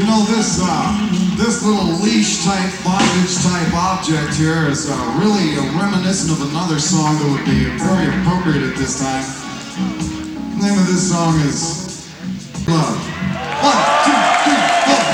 know, this little leash type, bondage type object here is really reminiscent of another song that would be very appropriate at this time. The name of this song is Love.